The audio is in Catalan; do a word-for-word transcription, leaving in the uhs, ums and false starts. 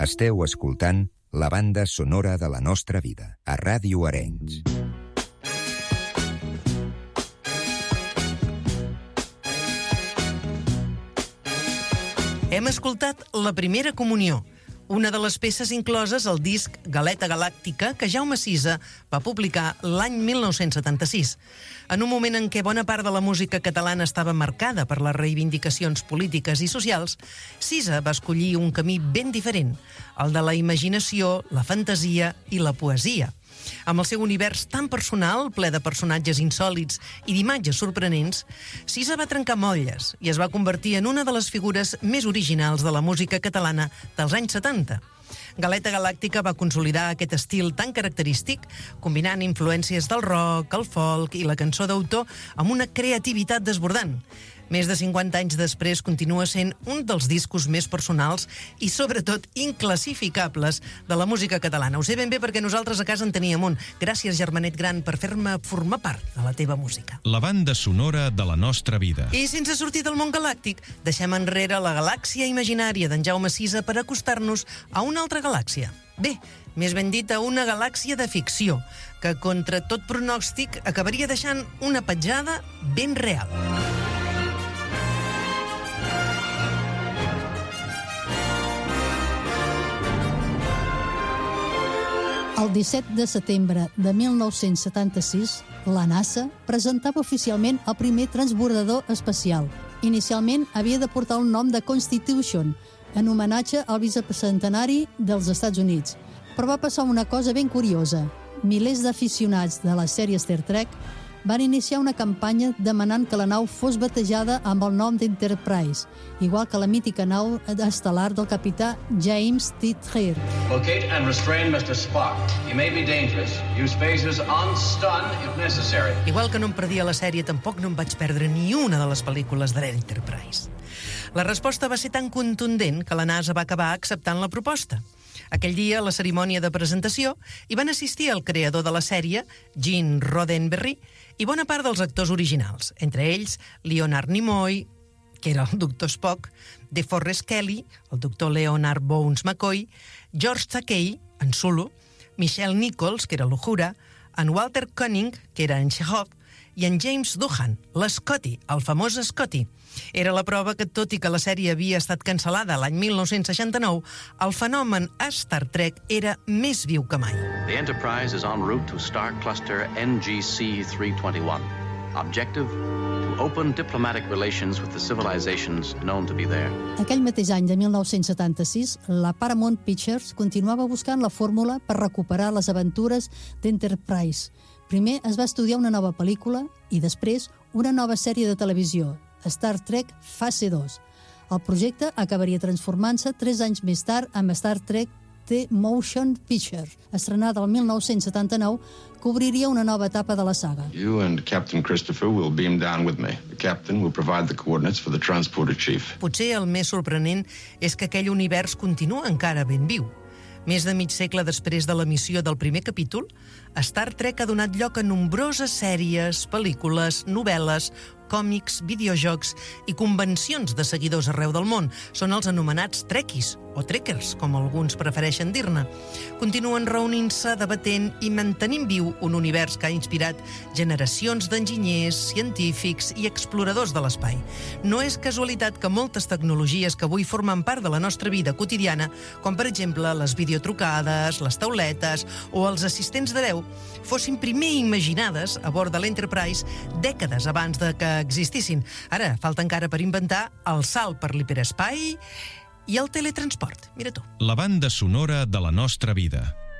Esteu escoltant la banda sonora de la nostra vida a Ràdio Arenys. Hem escoltat La primera comunió, una de les peces incloses al disc Galeta Galàctica que Jaume Sisa va publicar l'any mil nou-cents setanta-sis. En un moment en què bona part de la música catalana estava marcada per les reivindicacions polítiques i socials, Sisa va escollir un camí ben diferent, el de la imaginació, la fantasia i la poesia. Amb el seu univers tan personal, ple de personatges insòlits i d'imatges sorprenents, Sisa va trencar motlles i es va convertir en una de les figures més originals de la música catalana dels anys setanta. Galeta Galàctica va consolidar aquest estil tan característic, combinant influències del rock, el folk i la cançó d'autor amb una creativitat desbordant. Més de cinquanta anys després continua sent un dels discos més personals i, sobretot, inclassificables de la música catalana. Ho sé ben bé perquè nosaltres a casa en teníem un. Gràcies, germanet gran, per fer-me formar part de la teva música. La banda sonora de la nostra vida. I sense sortir del món galàctic, deixem enrere la galàxia imaginària d'en Jaume Sisa per acostar-nos a una altra galàxia. Bé, més ben dit, a una galàxia de ficció, que contra tot pronòstic acabaria deixant una petjada ben real. El disset de setembre de mil nou-cents setanta-sis, la NASA presentava oficialment el primer transbordador espacial. Inicialment havia de portar el nom de Constitution, en homenatge al bicentenari dels Estats Units. Però va passar una cosa ben curiosa. Milers d'aficionats de la sèrie Star Trek van iniciar una campanya demanant que la nau fos batejada amb el nom d'Enterprise, igual que la mítica nau estel·lar del capità James T. Kirk. Locate and restrain mister Spock. He may be dangerous. Use phasers on stun if necessary. Igual que no em perdia la sèrie, tampoc no em vaig perdre ni una de les pel·lícules de l'Enterprise. La resposta va ser tan contundent que la NASA va acabar acceptant la proposta. Aquell dia, a la cerimònia de presentació, hi van assistir el creador de la sèrie, Gene Roddenberry, i bona part dels actors originals, entre ells Leonard Nimoy, que era el doctor Spock, DeForest Kelley, el doctor Leonard Bones McCoy, George Takei, en Sulu, Michelle Nichols, que era l'Uhura, en Walter Koenig, que era en Chekhov, i en James Doohan, l'Scotty, el famós Scotty. Era la prova que, tot i que la sèrie havia estat cancel·lada l'any mil nou-cents seixanta-nou, el fenomen a Star Trek era més viu que mai. The Enterprise is en route to Star Cluster N G C three twenty-one. Objective: to open diplomatic relations with the civilizations known to be there. Aquell mateix any de mil nou-cents setanta-sis, la Paramount Pictures continuava buscant la fórmula per recuperar les aventures d'Enterprise. Primer es va estudiar una nova pel·lícula i després una nova sèrie de televisió, Star Trek Fase dos. El projecte acabaria transformant-se tres anys més tard amb Star Trek The Motion Picture. Estrenada el mil nou-cents setanta-nou, que obriria una nova etapa de la saga. You and Captain Christopher will beam down with me. The captain will provide the coordinates for the transporter chief. Potser el més sorprenent és que aquell univers continua encara ben viu. Més de mig segle després de l'emissió del primer capítol, Star Trek ha donat lloc a nombroses sèries, pel·lícules, novel·les, còmics, videojocs i convencions de seguidors arreu del món. Són els anomenats Trekkies, o Trekkers, com alguns prefereixen dir-ne. Continuen reunint-se, debatent i mantenint viu un univers que ha inspirat generacions d'enginyers, científics i exploradors de l'espai. No és casualitat que moltes tecnologies que avui formen part de la nostra vida quotidiana, com per exemple les videotrucades, les tauletes o els assistents de veu, fossin primer imaginades a bord de l'Enterprise dècades abans de que existissin. Ara, falta encara per inventar el salt per l'hiperespai i el teletransport. Mira tu. La banda sonora de la nostra vida.